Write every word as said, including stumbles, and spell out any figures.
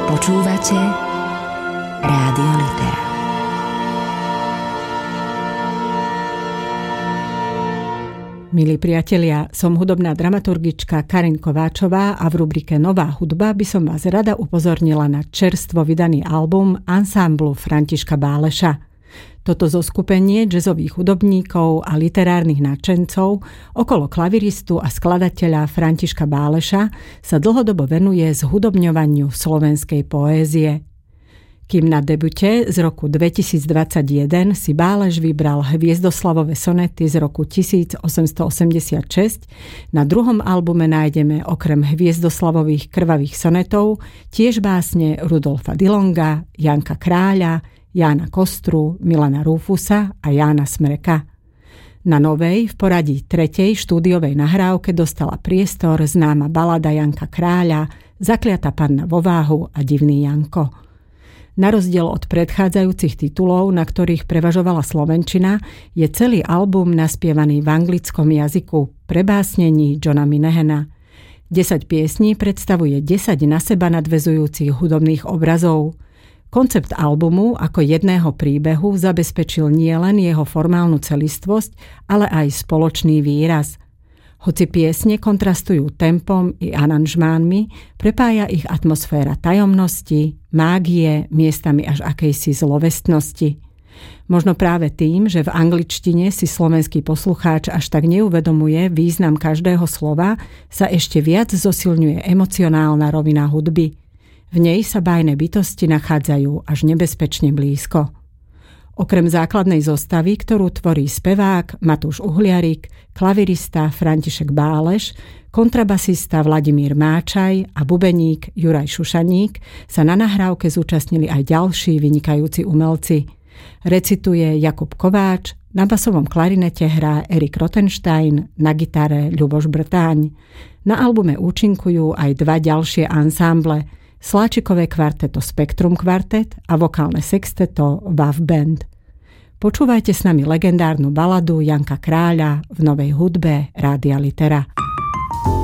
Počúvate Rádio Litera. Milí priatelia, som hudobná dramaturgička Karin Kováčová a v rubrike Nová hudba by som vás rada upozornila na čerstvo vydaný album ansámblu Františka Báleša. Toto zoskupenie jazzových hudobníkov a literárnych nadšencov okolo klaviristu a skladateľa Františka Báleša sa dlhodobo venuje zhudobňovaniu slovenskej poézie. Kým na debute z roku dvetisícdvadsaťjeden si Báleš vybral hviezdoslavové sonety z roku tisícosemstoosemdesiatšesť, na druhom albume nájdeme okrem hviezdoslavových krvavých sonetov tiež básne Rudolfa Dillonga, Janka Kráľa, Jána Kostru, Milana Rufusa a Jána Smreka. Na novej, v poradí tretej štúdiovej nahrávke dostala priestor známa balada Janka Kráľa Zakliatá panna vo váhu a Divný Janko. Na rozdiel od predchádzajúcich titulov, na ktorých prevažovala slovenčina, je celý album naspievaný v anglickom jazyku pre básnení Johna Minehana. desať piesní predstavuje desať na seba nadväzujúcich hudobných obrazov. Koncept albumu ako jedného príbehu zabezpečil nielen jeho formálnu celistvosť, ale aj spoločný výraz. Hoci piesne kontrastujú tempom i aranžmánmi, prepája ich atmosféra tajomnosti, mágie, miestami až akejsi zlovestnosti. Možno práve tým, že v angličtine si slovenský poslucháč až tak neuvedomuje význam každého slova, sa ešte viac zosilňuje emocionálna rovina hudby. V nej sa bájne bytosti nachádzajú až nebezpečne blízko. Okrem základnej zostavy, ktorú tvorí spevák Matúš Uhliarik, klavirista František Báleš, kontrabasista Vladimír Máčaj a bubeník Juraj Šušaník, sa na nahrávke zúčastnili aj ďalší vynikajúci umelci. Recituje Jakub Kováč, na basovom klarinete hrá Erik Rothenstein, na gitare Ľuboš Brtáň. Na albume účinkujú aj dva ďalšie ansámble, sláčikové kvarteto Spektrum kvartet a vokálne sexteto Wav Band. Počúvajte s nami legendárnu baladu Janka Kráľa v novej hudbe Rádia Litera.